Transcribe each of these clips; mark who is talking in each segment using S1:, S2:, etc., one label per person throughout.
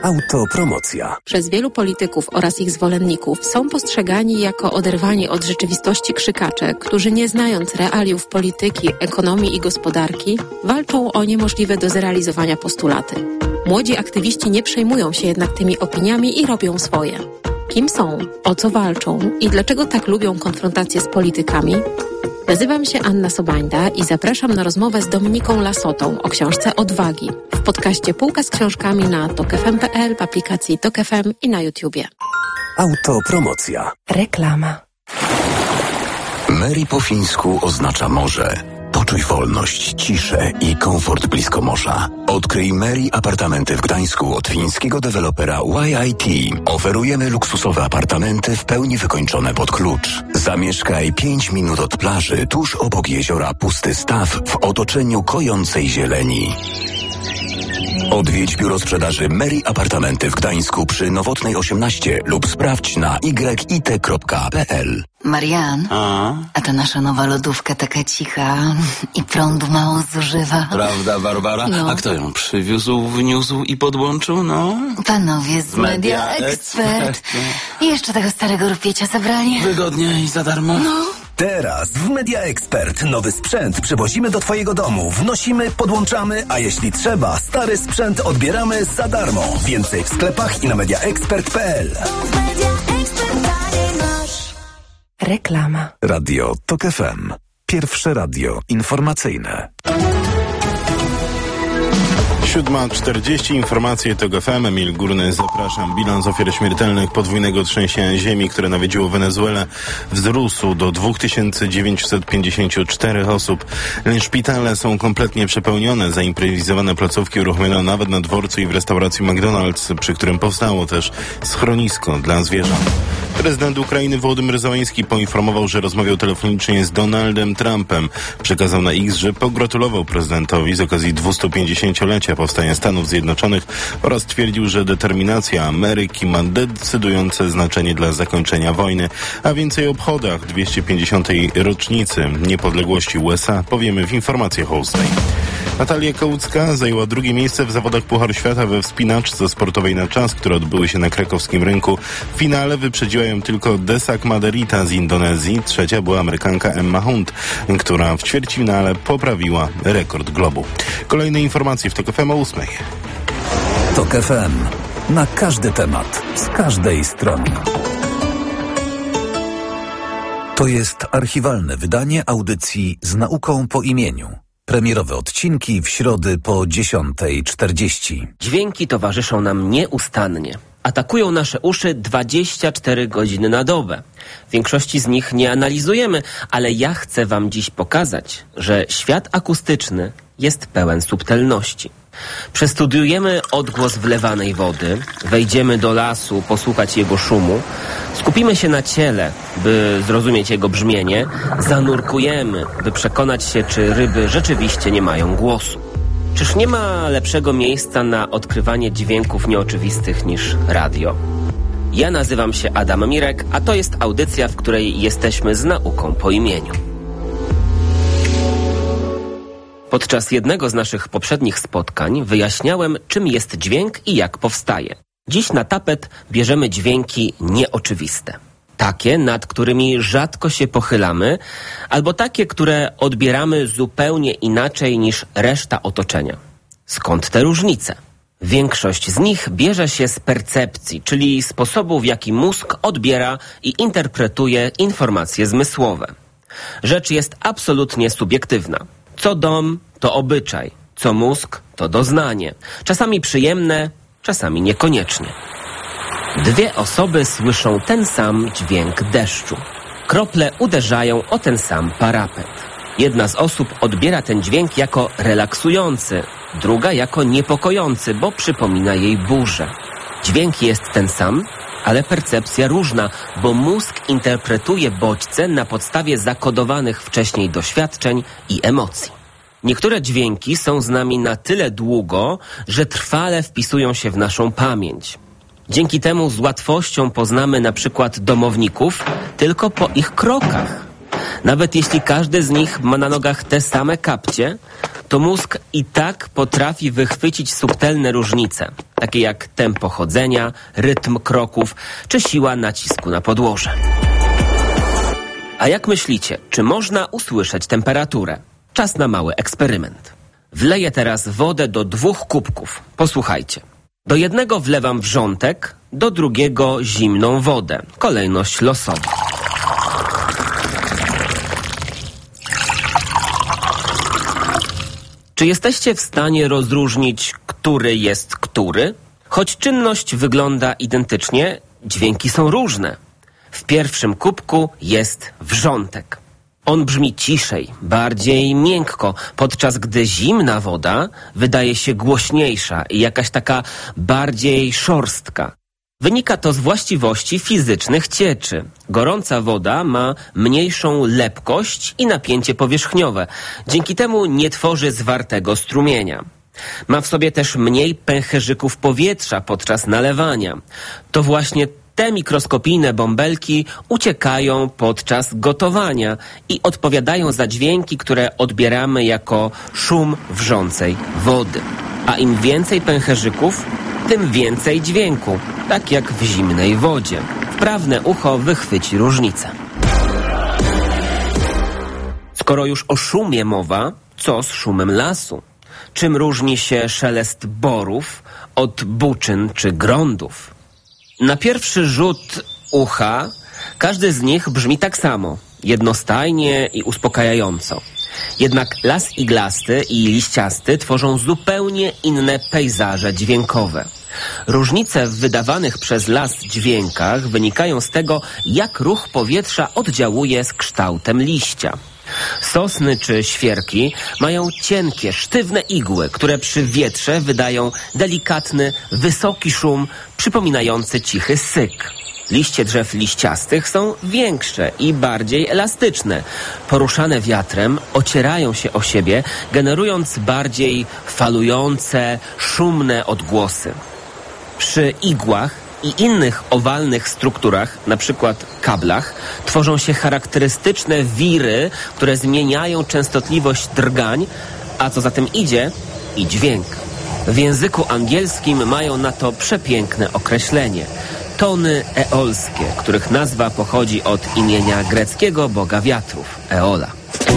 S1: Autopromocja.
S2: Przez wielu polityków oraz ich zwolenników są postrzegani jako oderwani od rzeczywistości krzykacze, którzy nie znając realiów polityki, ekonomii i gospodarki, walczą o niemożliwe do zrealizowania postulaty. Młodzi aktywiści nie przejmują się jednak tymi opiniami i robią swoje. Kim są, o co walczą i dlaczego tak lubią konfrontację z politykami? Nazywam się Anna Sobańda i zapraszam na rozmowę z Dominiką Lasotą o książce Odwagi w podcaście Półka z książkami na tokfm.pl, w aplikacji Tok FM i na YouTubie.
S1: Autopromocja.
S2: Reklama.
S3: Mary po fińsku oznacza morze. Poczuj wolność, ciszę i komfort blisko morza. Odkryj Mary apartamenty w Gdańsku od fińskiego dewelopera YIT. Oferujemy luksusowe apartamenty w pełni wykończone pod klucz. Zamieszkaj 5 minut od plaży, tuż obok jeziora Pusty Staw w otoczeniu kojącej zieleni. Odwiedź biuro sprzedaży Mary Apartamenty w Gdańsku przy Nowotnej 18 lub sprawdź na yit.pl.
S4: Marian, a ta nasza nowa lodówka taka cicha i prądu mało zużywa.
S5: Prawda, Barbara?
S4: No.
S5: A kto ją przywiózł, wniósł i podłączył, no?
S4: Panowie z Media Expert. I jeszcze tego starego rupiecia zabrali.
S5: Wygodnie i za darmo.
S4: No.
S1: Teraz w Media Expert nowy sprzęt przywozimy do Twojego domu. Wnosimy, podłączamy, a jeśli trzeba, stary sprzęt odbieramy za darmo. Więcej w sklepach i na mediaexpert.pl.
S2: Reklama.
S1: Radio Tok FM. Pierwsze radio informacyjne.
S6: 7:40, informacje TOK FM. Emil Górny, zapraszam. Bilans ofiar śmiertelnych podwójnego trzęsienia ziemi, które nawiedziło Wenezuelę, wzrósł do 2954 osób. Szpitale są kompletnie przepełnione. Zaimprowizowane placówki uruchomiono nawet na dworcu i w restauracji McDonald's, przy którym powstało też schronisko dla zwierząt. Prezydent Ukrainy Wołodymyr Zełański poinformował, że rozmawiał telefonicznie z Donaldem Trumpem. Przekazał na X, że pogratulował prezydentowi z okazji 250-lecia powstania Stanów Zjednoczonych oraz twierdził, że determinacja Ameryki ma decydujące znaczenie dla zakończenia wojny. A więcej o obchodach 250. rocznicy niepodległości USA powiemy w informacjach o 8. Natalia Kałucka zajęła drugie miejsce w zawodach Pucharu Świata we wspinaczce sportowej na czas, które odbyły się na krakowskim rynku. W finale wyprzedziła ją tylko Desak Maderita z Indonezji. Trzecia była Amerykanka Emma Hunt, która w ćwierćfinale poprawiła rekord globu. Kolejne informacje w TOK FM o 8.
S1: Tok FM. Na każdy temat, z każdej strony. To jest archiwalne wydanie audycji z nauką po imieniu. Premierowe odcinki w środy po 10:40.
S7: Dźwięki towarzyszą nam nieustannie. Atakują nasze uszy 24 godziny na dobę. Większości z nich nie analizujemy, ale ja chcę wam dziś pokazać, że świat akustyczny jest pełen subtelności. Przestudiujemy odgłos wlewanej wody, wejdziemy do lasu posłuchać jego szumu, skupimy się na ciele, by zrozumieć jego brzmienie, zanurkujemy, by przekonać się, czy ryby rzeczywiście nie mają głosu. Czyż nie ma lepszego miejsca na odkrywanie dźwięków nieoczywistych niż radio? Ja nazywam się Adam Mirek, a to jest audycja, w której jesteśmy z nauką po imieniu. Podczas jednego z naszych poprzednich spotkań wyjaśniałem, czym jest dźwięk i jak powstaje. Dziś na tapet bierzemy dźwięki nieoczywiste. Takie, nad którymi rzadko się pochylamy, albo takie, które odbieramy zupełnie inaczej niż reszta otoczenia. Skąd te różnice? Większość z nich bierze się z percepcji, czyli sposobu, w jaki mózg odbiera i interpretuje informacje zmysłowe. Rzecz jest absolutnie subiektywna. Co dom, to obyczaj. Co mózg, to doznanie. Czasami przyjemne, czasami niekoniecznie. Dwie osoby słyszą ten sam dźwięk deszczu. Krople uderzają o ten sam parapet. Jedna z osób odbiera ten dźwięk jako relaksujący, druga jako niepokojący, bo przypomina jej burzę. Dźwięk jest ten sam, ale percepcja różna, bo mózg interpretuje bodźce na podstawie zakodowanych wcześniej doświadczeń i emocji. Niektóre dźwięki są z nami na tyle długo, że trwale wpisują się w naszą pamięć. Dzięki temu z łatwością poznamy na przykład domowników tylko po ich krokach. Nawet jeśli każdy z nich ma na nogach te same kapcie, to mózg i tak potrafi wychwycić subtelne różnice. takie jak tempo chodzenia, rytm kroków czy siła nacisku na podłoże. A jak myślicie, czy można usłyszeć temperaturę? Czas na mały eksperyment. Wleję teraz wodę do 2 kubków. Posłuchajcie. Do jednego wlewam wrzątek, do drugiego zimną wodę. Kolejność losowa. Czy jesteście w stanie rozróżnić, który jest który? Choć czynność wygląda identycznie, dźwięki są różne. W pierwszym kubku jest wrzątek. On brzmi ciszej, bardziej miękko, podczas gdy zimna woda wydaje się głośniejsza i jakaś taka bardziej szorstka. Wynika to z właściwości fizycznych cieczy. Gorąca woda ma mniejszą lepkość i napięcie powierzchniowe. Dzięki temu nie tworzy zwartego strumienia. Ma w sobie też mniej pęcherzyków powietrza podczas nalewania. To właśnie te mikroskopijne bąbelki uciekają podczas gotowania i odpowiadają za dźwięki, które odbieramy jako szum wrzącej wody. A im więcej pęcherzyków, tym więcej dźwięku, tak jak w zimnej wodzie. Wprawne ucho wychwyci różnicę. Skoro już o szumie mowa, co z szumem lasu? Czym różni się szelest borów od buczyn czy grądów? Na pierwszy rzut ucha każdy z nich brzmi tak samo, jednostajnie i uspokajająco. Jednak las iglasty i liściasty tworzą zupełnie inne pejzaże dźwiękowe. Różnice w wydawanych przez las dźwiękach wynikają z tego, jak ruch powietrza oddziałuje z kształtem liścia. Sosny czy świerki mają cienkie, sztywne igły, które przy wietrze wydają delikatny, wysoki szum przypominający cichy syk. Liście drzew liściastych są większe i bardziej elastyczne. Poruszane wiatrem ocierają się o siebie, generując bardziej falujące, szumne odgłosy. Przy igłach i innych owalnych strukturach, na przykład kablach, tworzą się charakterystyczne wiry, które zmieniają częstotliwość drgań, a co za tym idzie, i dźwięk. W języku angielskim mają na to przepiękne określenie. Tony eolskie, których nazwa pochodzi od imienia greckiego boga wiatrów, Eola.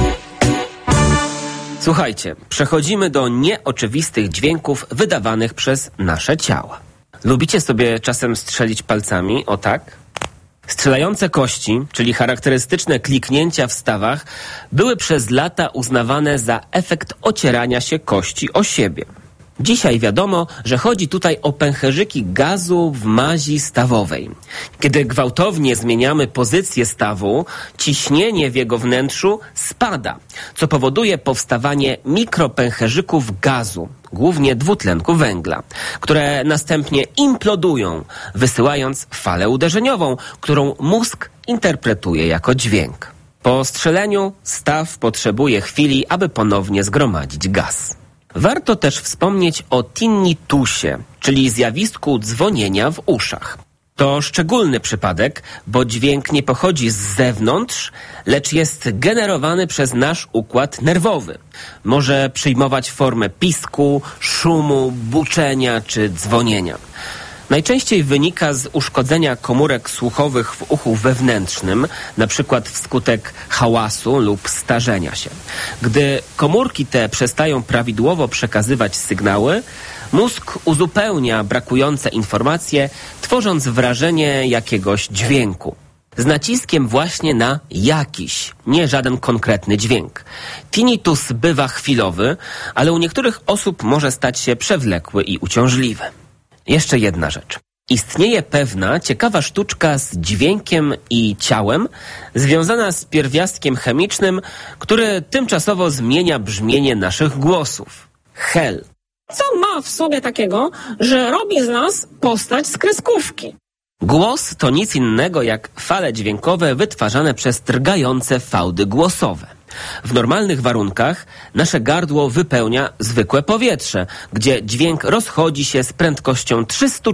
S7: Słuchajcie, przechodzimy do nieoczywistych dźwięków wydawanych przez nasze ciała. Lubicie sobie czasem strzelić palcami, o tak? Strzelające kości, czyli charakterystyczne kliknięcia w stawach, były przez lata uznawane za efekt ocierania się kości o siebie. Dzisiaj wiadomo, że chodzi tutaj o pęcherzyki gazu w mazi stawowej. Kiedy gwałtownie zmieniamy pozycję stawu, ciśnienie w jego wnętrzu spada, co powoduje powstawanie mikropęcherzyków gazu, głównie dwutlenku węgla, które następnie implodują, wysyłając falę uderzeniową, którą mózg interpretuje jako dźwięk. Po strzeleniu staw potrzebuje chwili, aby ponownie zgromadzić gaz. Warto też wspomnieć o tinnitusie, czyli zjawisku dzwonienia w uszach. To szczególny przypadek, bo dźwięk nie pochodzi z zewnątrz, lecz jest generowany przez nasz układ nerwowy. Może przyjmować formę pisku, szumu, buczenia czy dzwonienia. Najczęściej wynika z uszkodzenia komórek słuchowych w uchu wewnętrznym, na przykład wskutek hałasu lub starzenia się. Gdy komórki te przestają prawidłowo przekazywać sygnały, mózg uzupełnia brakujące informacje, tworząc wrażenie jakiegoś dźwięku. Z naciskiem właśnie na jakiś, nie żaden konkretny dźwięk. Tinnitus bywa chwilowy, ale u niektórych osób może stać się przewlekły i uciążliwy. Jeszcze jedna rzecz. Istnieje pewna ciekawa sztuczka z dźwiękiem i ciałem związana z pierwiastkiem chemicznym, który tymczasowo zmienia brzmienie naszych głosów. Hel.
S8: Co ma w sobie takiego, że robi z nas postać z kreskówki?
S7: Głos to nic innego jak fale dźwiękowe wytwarzane przez drgające fałdy głosowe. W normalnych warunkach nasze gardło wypełnia zwykłe powietrze, gdzie dźwięk rozchodzi się z prędkością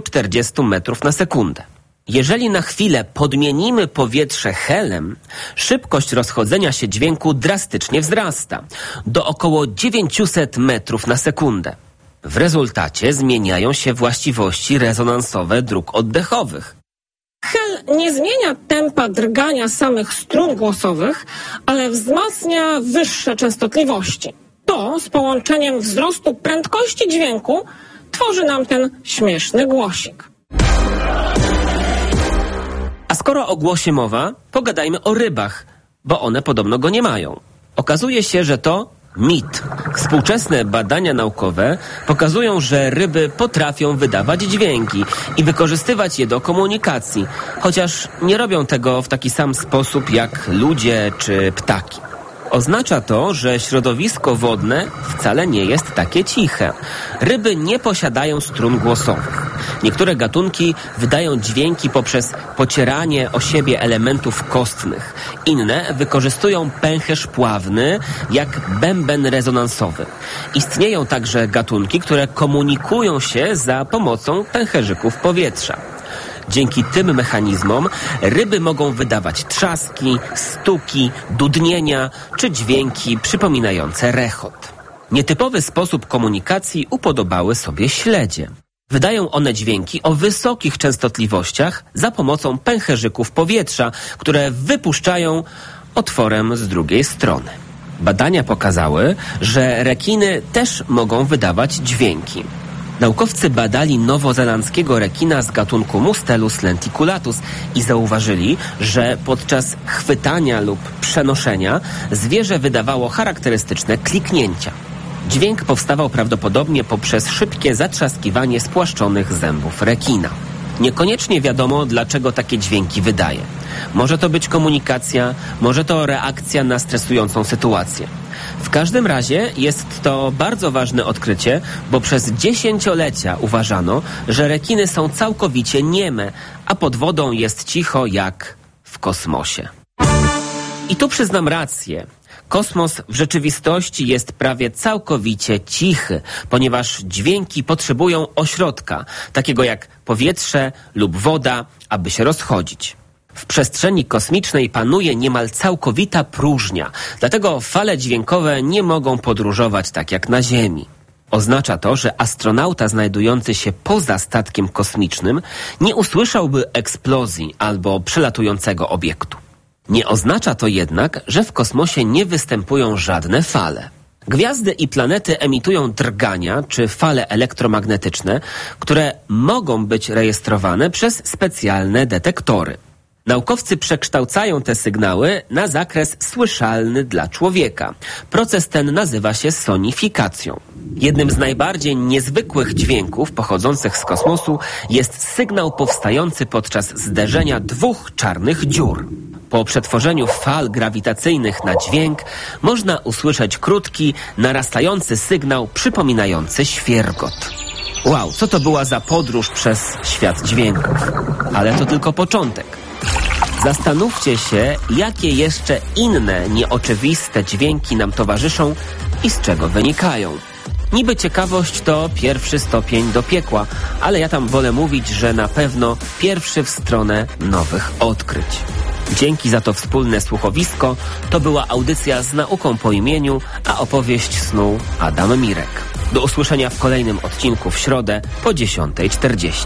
S7: 340 metrów na sekundę. Jeżeli na chwilę podmienimy powietrze helem, szybkość rozchodzenia się dźwięku drastycznie wzrasta do około 900 metrów na sekundę. W rezultacie zmieniają się właściwości rezonansowe dróg oddechowych.
S8: Hel nie zmienia tempa drgania samych strun głosowych, ale wzmacnia wyższe częstotliwości. To z połączeniem wzrostu prędkości dźwięku tworzy nam ten śmieszny głosik.
S7: A skoro o głosie mowa, pogadajmy o rybach, bo one podobno go nie mają. Okazuje się, że to mit. Współczesne badania naukowe pokazują, że ryby potrafią wydawać dźwięki i wykorzystywać je do komunikacji, chociaż nie robią tego w taki sam sposób jak ludzie czy ptaki. Oznacza to, że środowisko wodne wcale nie jest takie ciche. Ryby nie posiadają strun głosowych. Niektóre gatunki wydają dźwięki poprzez pocieranie o siebie elementów kostnych. Inne wykorzystują pęcherz pławny jak bęben rezonansowy. Istnieją także gatunki, które komunikują się za pomocą pęcherzyków powietrza. Dzięki tym mechanizmom ryby mogą wydawać trzaski, stuki, dudnienia czy dźwięki przypominające rechot. Nietypowy sposób komunikacji upodobały sobie śledzie. Wydają one dźwięki o wysokich częstotliwościach za pomocą pęcherzyków powietrza, które wypuszczają otworem z drugiej strony. Badania pokazały, że rekiny też mogą wydawać dźwięki. Naukowcy badali nowozelandzkiego rekina z gatunku Mustelus lenticulatus i zauważyli, że podczas chwytania lub przenoszenia zwierzę wydawało charakterystyczne kliknięcia. Dźwięk powstawał prawdopodobnie poprzez szybkie zatrzaskiwanie spłaszczonych zębów rekina. Niekoniecznie wiadomo, dlaczego takie dźwięki wydaje. Może to być komunikacja, może to reakcja na stresującą sytuację. W każdym razie jest to bardzo ważne odkrycie, bo przez dziesięciolecia uważano, że rekiny są całkowicie nieme, a pod wodą jest cicho jak w kosmosie. I tu przyznam rację. Kosmos w rzeczywistości jest prawie całkowicie cichy, ponieważ dźwięki potrzebują ośrodka, takiego jak powietrze lub woda, aby się rozchodzić. W przestrzeni kosmicznej panuje niemal całkowita próżnia, dlatego fale dźwiękowe nie mogą podróżować tak jak na Ziemi. Oznacza to, że astronauta znajdujący się poza statkiem kosmicznym nie usłyszałby eksplozji albo przelatującego obiektu. Nie oznacza to jednak, że w kosmosie nie występują żadne fale. Gwiazdy i planety emitują drgania czy fale elektromagnetyczne, które mogą być rejestrowane przez specjalne detektory. Naukowcy przekształcają te sygnały na zakres słyszalny dla człowieka. Proces ten nazywa się sonifikacją. Jednym z najbardziej niezwykłych dźwięków pochodzących z kosmosu jest sygnał powstający podczas zderzenia dwóch czarnych dziur. Po przetworzeniu fal grawitacyjnych na dźwięk można usłyszeć krótki, narastający sygnał przypominający świergot. Wow, co to była za podróż przez świat dźwięków? Ale to tylko początek. Zastanówcie się, jakie jeszcze inne, nieoczywiste dźwięki nam towarzyszą i z czego wynikają. Niby ciekawość to pierwszy stopień do piekła, ale ja tam wolę mówić, że na pewno pierwszy w stronę nowych odkryć. Dzięki za to wspólne słuchowisko. To była audycja z nauką po imieniu, a opowieść snuł Adam Mirek. Do usłyszenia w kolejnym odcinku w środę po 10:40.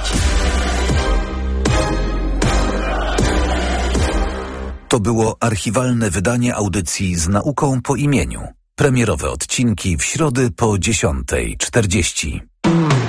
S1: To było archiwalne wydanie audycji z nauką po imieniu. Premierowe odcinki w środę po 10:40.